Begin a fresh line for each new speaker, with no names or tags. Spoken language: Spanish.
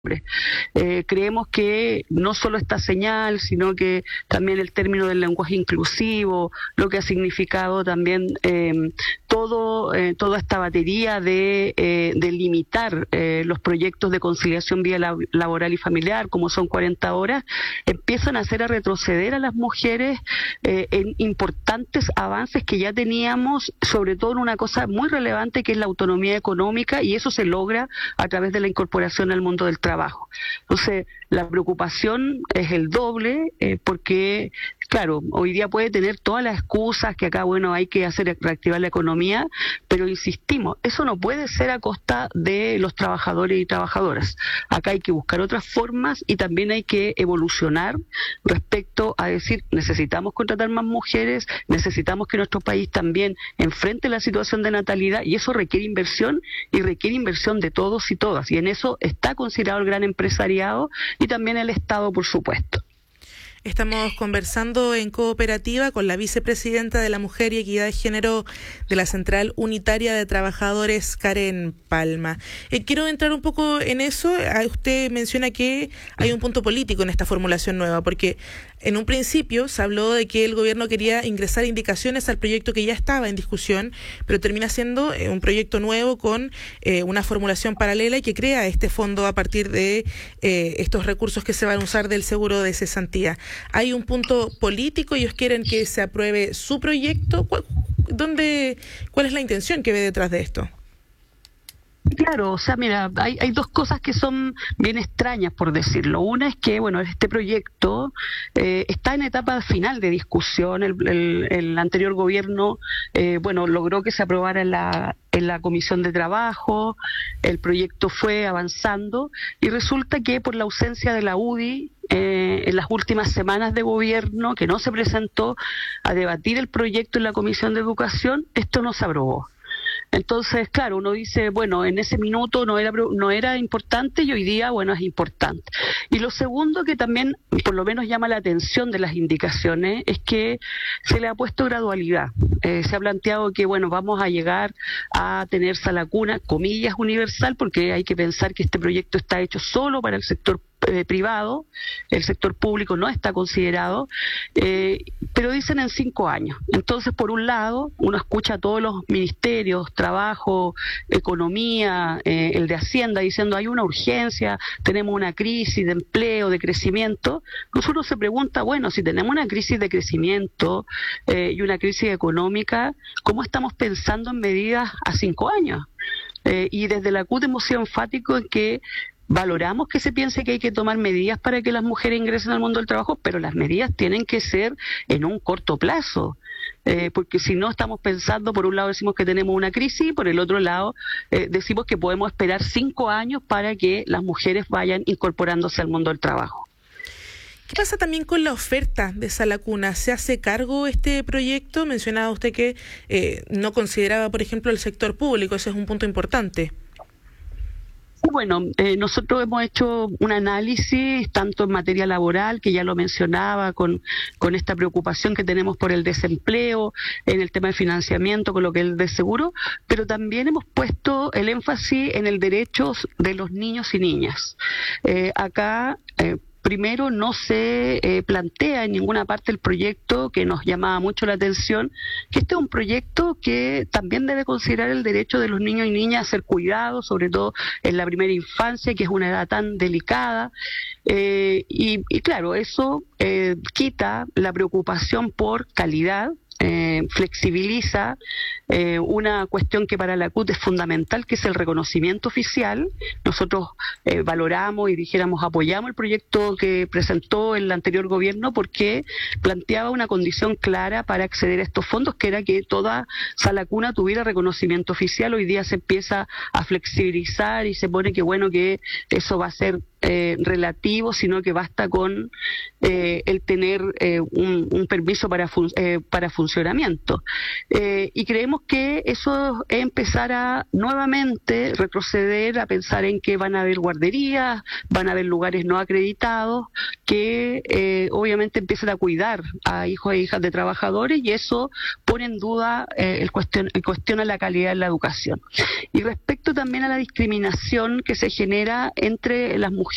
Creemos que no solo esta señal, sino que también el término del lenguaje inclusivo, lo que ha significado también toda esta batería de limitar los proyectos de conciliación vía laboral y familiar, como son 40 horas, empiezan a hacer a retroceder a las mujeres en importantes avances que ya teníamos, sobre todo en una cosa muy relevante que es la autonomía económica, y eso se logra a través de la incorporación al mundo del trabajo. Entonces, la preocupación es el doble, porque, claro, hoy día puede tener todas las excusas que acá, bueno, hay que hacer reactivar la economía, pero insistimos, eso no puede ser a costa de los trabajadores y trabajadoras. Acá hay que buscar otras formas y también hay que evolucionar respecto a decir, necesitamos contratar más mujeres, necesitamos que nuestro país también enfrente la situación de natalidad, y eso requiere inversión, y requiere inversión de todos y todas, y en eso está considerado el gran empresariado y también el Estado, por supuesto.
Estamos conversando en Cooperativa con la vicepresidenta de la Mujer y Equidad de Género de la Central Unitaria de Trabajadores, Karen Palma. Quiero entrar un poco en eso. Usted menciona que hay un punto político en esta formulación nueva, porque en un principio se habló de que el gobierno quería ingresar indicaciones al proyecto que ya estaba en discusión, pero termina siendo un proyecto nuevo con una formulación paralela y que crea este fondo a partir de estos recursos que se van a usar del seguro de cesantía. Hay un punto político, ellos quieren que se apruebe su proyecto. ¿Cuál es la intención que ve detrás de esto?
Claro, o sea, mira, hay dos cosas que son bien extrañas, por decirlo. Una es que, bueno, este proyecto está en etapa final de discusión. El anterior gobierno, logró que se aprobara en la Comisión de Trabajo, el proyecto fue avanzando, y resulta que por la ausencia de la UDI, en las últimas semanas de gobierno, que no se presentó a debatir el proyecto en la Comisión de Educación, esto no se aprobó. Entonces, claro, uno dice, bueno, en ese minuto no era importante y hoy día, bueno, es importante. Y lo segundo que también, por lo menos llama la atención de las indicaciones, es que se le ha puesto gradualidad. Se ha planteado que, bueno, vamos a llegar a tener sala cuna, comillas, universal, porque hay que pensar que este proyecto está hecho solo para el sector privado, el sector público no está considerado, pero dicen en 5 años. Entonces, por un lado, uno escucha a todos los ministerios, trabajo, economía, el de Hacienda, diciendo hay una urgencia, tenemos una crisis de empleo, de crecimiento. Nosotros se pregunta, bueno, si tenemos una crisis de crecimiento y una crisis económica, ¿cómo estamos pensando en medidas a 5 años? Y desde la CUT hemos sido enfáticos en que valoramos que se piense que hay que tomar medidas para que las mujeres ingresen al mundo del trabajo, pero las medidas tienen que ser en un corto plazo, porque si no estamos pensando, por un lado decimos que tenemos una crisis, y por el otro lado decimos que podemos esperar 5 años para que las mujeres vayan incorporándose al mundo del trabajo.
¿Qué pasa también con la oferta de sala cuna? ¿Se hace cargo este proyecto? Mencionaba usted que no consideraba, por ejemplo, el sector público, ese es un punto importante.
Bueno, nosotros hemos hecho un análisis tanto en materia laboral, que ya lo mencionaba, con esta preocupación que tenemos por el desempleo, en el tema de financiamiento, con lo que es el de seguro, pero también hemos puesto el énfasis en el derecho de los niños y niñas. Acá primero, no se plantea en ninguna parte el proyecto, que nos llamaba mucho la atención, que este es un proyecto que también debe considerar el derecho de los niños y niñas a ser cuidados, sobre todo en la primera infancia, que es una edad tan delicada. Y claro, eso quita la preocupación por calidad, flexibiliza una cuestión que para la CUT es fundamental, que es el reconocimiento oficial. Nosotros valoramos y apoyamos el proyecto que presentó el anterior gobierno, porque planteaba una condición clara para acceder a estos fondos, que era que toda sala cuna tuviera reconocimiento oficial. Hoy día se empieza a flexibilizar y se pone que bueno, que eso va a ser relativo, sino que basta con el tener un permiso para funcionamiento. Y creemos que eso es empezar a nuevamente retroceder a pensar en que van a haber guarderías, van a haber lugares no acreditados, que obviamente empiezan a cuidar a hijos e hijas de trabajadores, y eso pone en duda cuestiona la calidad de la educación. Y respecto también a la discriminación que se genera entre las mujeres